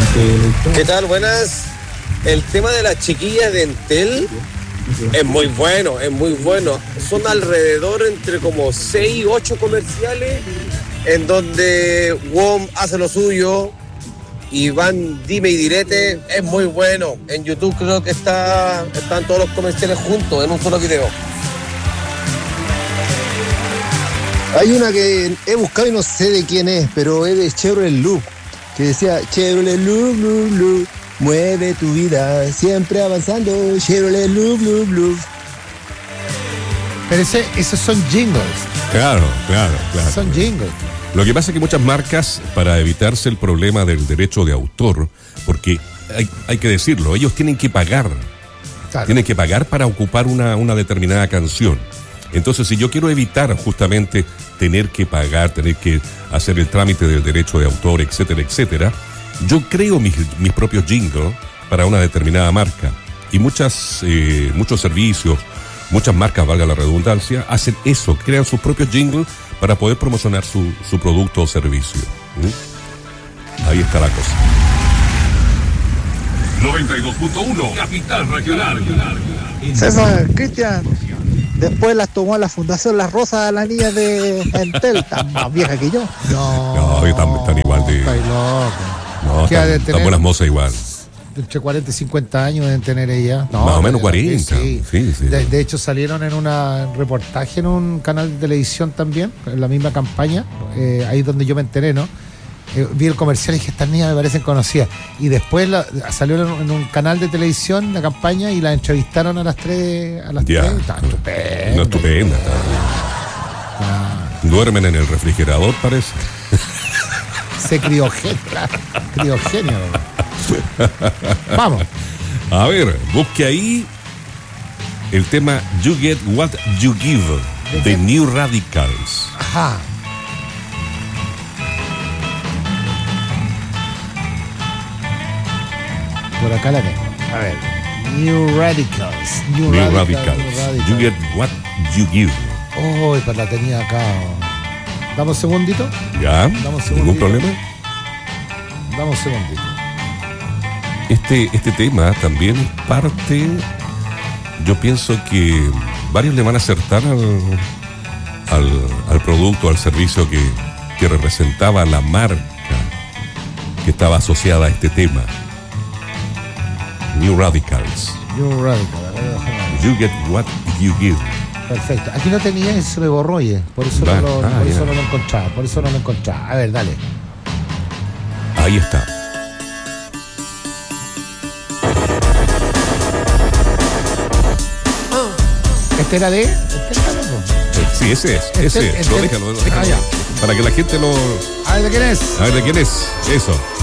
¿Qué tal? Buenas. El tema de las chiquillas de Entel es muy bueno, es muy bueno. Son alrededor entre como 6 u 8 comerciales en donde WOM hace lo suyo y van dime y direte. Es muy bueno. En YouTube creo que están todos los comerciales juntos en un solo video. Hay una que he buscado y no sé de quién es, pero es de Chevrolet Loop, que decía Chevrolet Loop, Loop, Loop, mueve tu vida, siempre avanzando, Chevrolet Loop, Loop, Loop. Pero esos son jingles. Claro. Son jingles. Lo que pasa es que muchas marcas, para evitarse el problema del derecho de autor, porque hay que decirlo, ellos tienen que pagar. Claro. Tienen que pagar para ocupar una determinada canción. Entonces, si yo quiero evitar justamente tener que pagar, tener que hacer el trámite del derecho de autor, etcétera, etcétera, yo creo mis propios jingles para una determinada marca. Y muchos servicios, muchas marcas, valga la redundancia, hacen eso, crean sus propios jingles para poder promocionar su producto o servicio. Ahí está la cosa. 92.1 Capital Regional. César, Cristian, después las tomó la Fundación Las Rosas a la niña de Entel, tan más vieja que yo. No, están igual de... Está loco. No, están buenas mozas igual. Entre 40 y 50 años deben tener ella. No, más o menos 40. Sí. Sí. De hecho, salieron en un reportaje en un canal de televisión también, en la misma campaña, ahí donde yo me enteré, ¿no? Vi el comercial y dije, estas niñas me parecen conocidas. Y después salió en un canal de televisión la campaña y la entrevistaron a las 3. Está estupenda. No, estupenda. Duermen en el refrigerador, parece. Se criogenio. Vamos. A ver, busque ahí el tema You Get What You Give de New Radicals. Ajá. Por acá la tengo. A ver. New Radicals. New Radicals. You Get What You Give. Uy, pues la tenía acá. Dame un segundito. Ya, ningún problema. Dame un segundito. Este tema también es parte, yo pienso que varios le van a acertar al producto, al servicio que representaba la marca que estaba asociada a este tema. New Radicals. You Get What You Give. Perfecto. Aquí no tenía y se me borró, oye. Por eso no lo encontraba. A ver, dale. Ahí está. ¿Este era de? Sí, ese es. Déjalo. Ya. Para que la gente lo... A ver, ¿de quién es? Eso.